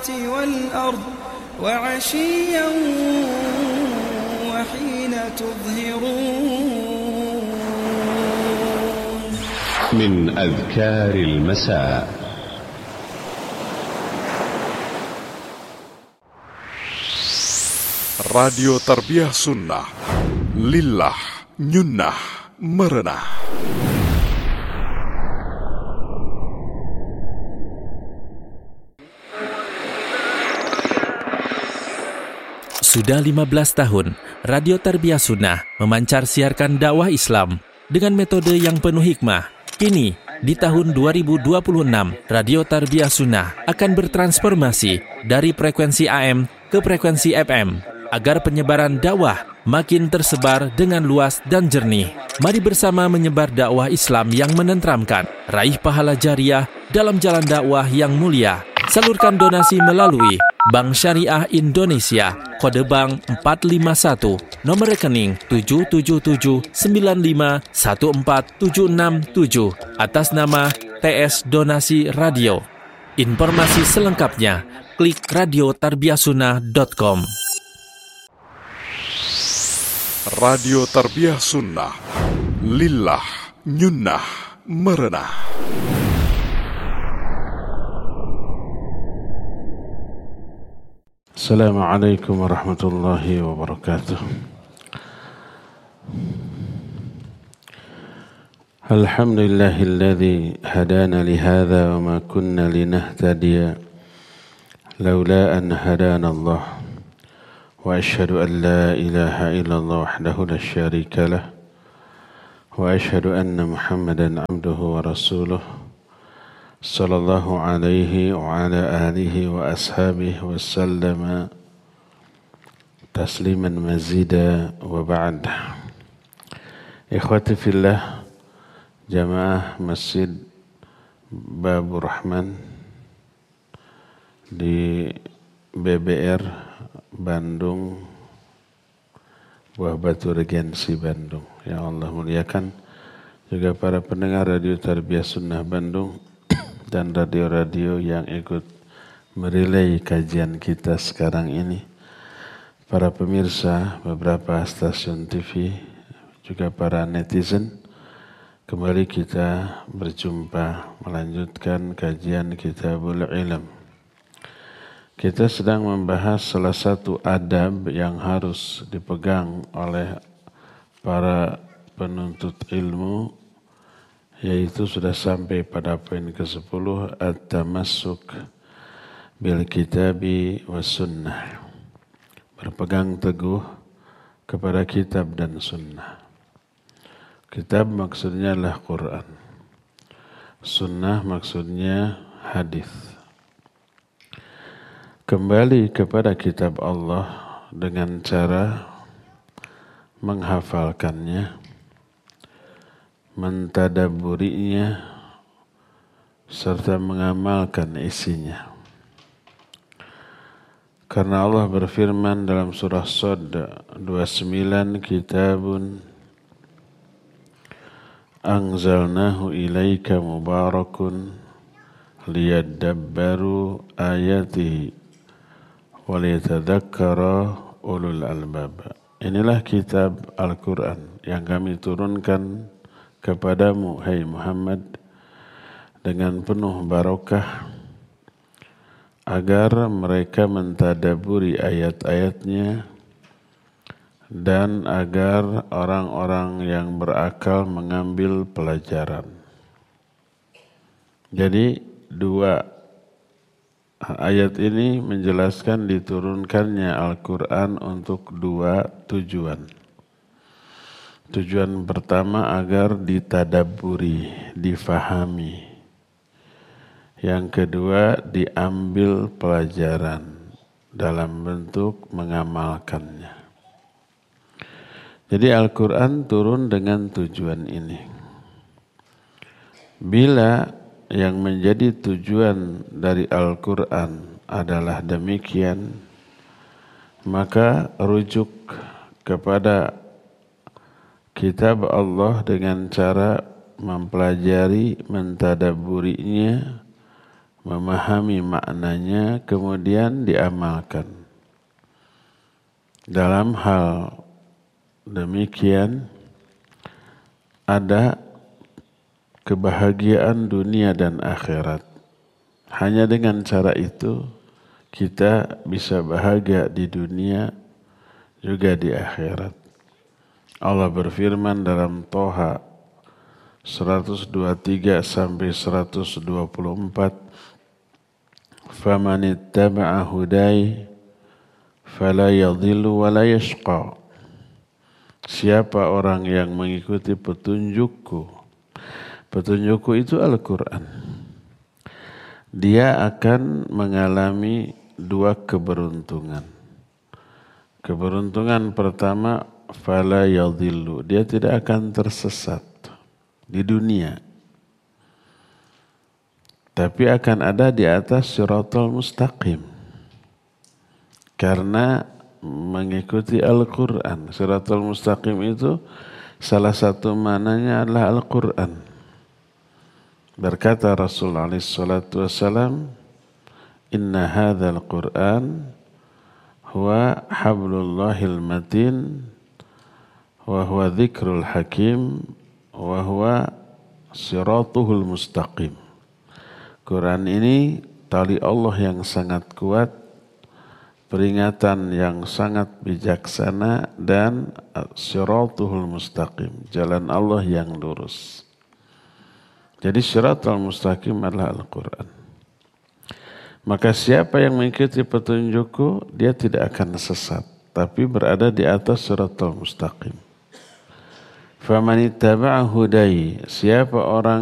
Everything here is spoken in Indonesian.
والأرض وعشيا وحين تظهرون. من أذكار المساء. Radio Tarbiyah Sunnah, Lillah, Nyunnah, Merenah. Sudah 15 tahun, Radio Tarbiyah Sunnah memancar siarkan dakwah Islam dengan metode yang penuh hikmah. Kini, di tahun 2026, Radio Tarbiyah Sunnah akan bertransformasi dari frekuensi AM ke frekuensi FM agar penyebaran dakwah makin tersebar dengan luas dan jernih. Mari bersama menyebar dakwah Islam yang menenteramkan, raih pahala jariah dalam jalan dakwah yang mulia. Salurkan donasi melalui Bank Syariah Indonesia, kode bank 451, nomor rekening 777951476 atas nama TS Donasi Radio. Informasi selengkapnya klik radiotarbiyahsunnah.com. Radio Tarbiyah Sunnah, Lillah, Nyunnah, Merenah. Assalamualaikum warahmatullahi wabarakatuh. Alhamdulillahilladzi hadana lihadza wa ma kunna linahtadiya laula an hadana Allah. Wa asyhadu an la ilaha illallah wahdahu la syarika lah. Wa asyhadu anna Muhammadan abduhu wa rasuluh. Sallallahu alaihi wa ala alihi wa ashabihi wa sallama tasliman mazida wa ba'd. Ikhwati fillah, jamaah Masjid Babur Rahman di BBR Bandung, Buah Batu Regensi Bandung, yang Allah muliakan, juga para pendengar Radio Tarbiyah Sunnah Bandung dan radio-radio yang ikut merelay kajian kita sekarang ini, para pemirsa beberapa stasiun TV, juga para netizen. Kembali kita berjumpa melanjutkan kajian Kitabul Ilm. Kita sedang membahas salah satu adab yang harus dipegang oleh para penuntut ilmu, yaitu sudah sampai pada poin ke-10, at-tamassuk bil kitabi was sunnah. Berpegang teguh kepada kitab dan sunnah. Kitab maksudnya adalah Quran. Sunnah maksudnya hadis. Kembali kepada kitab Allah dengan cara menghafalkannya, mentadabburinya, serta mengamalkan isinya. Karena Allah berfirman dalam surah Shad 29, kitabun anzalnahu ilaika mubarakun liyadabbaru ayatihi waliyatadzakkara ulul albab. Inilah kitab Al-Quran yang kami turunkan kepadamu, hai Muhammad, dengan penuh barokah, agar mereka mentadaburi ayat-ayatnya dan agar orang-orang yang berakal mengambil pelajaran. Jadi dua ayat ini menjelaskan diturunkannya Al-Quran untuk dua tujuan. Tujuan pertama agar ditadabburi, difahami. Yang kedua diambil pelajaran dalam bentuk mengamalkannya. Jadi Al-Quran turun dengan tujuan ini. Bila yang menjadi tujuan dari Al-Quran adalah demikian, maka rujuk kepada kitab Allah dengan cara mempelajari, mentadabburinya, memahami maknanya, kemudian diamalkan. Dalam hal demikian, ada kebahagiaan dunia dan akhirat. Hanya dengan cara itu, kita bisa bahagia di dunia, juga di akhirat. Allah berfirman dalam Toha 123 sampai 124, "Faman ittaba'a hudai fala yadhillu wa la yashqa." Siapa orang yang mengikuti petunjukku, petunjukku itu Al-Quran, dia akan mengalami dua keberuntungan. Keberuntungan pertama, fala yadhillu, dia tidak akan tersesat di dunia, tapi akan ada di atas siratal mustaqim karena mengikuti Al-Quran. Siratal mustaqim itu salah satu maknanya adalah Al-Quran. Berkata Rasulullah SAW, "Inna hadzal Qur'an huwa hablullahil matin wa huwa dzikrul hakim wa huwa siratuhul mustaqim." Quran ini tali Allah yang sangat kuat, peringatan yang sangat bijaksana, dan siratuhul mustaqim, jalan Allah yang lurus. Jadi siratul mustaqim adalah Al-Quran. Maka siapa yang mengikuti petunjukku, dia tidak akan sesat, tapi berada di atas siratul mustaqim. Faman ittaba'a hudai, siapa orang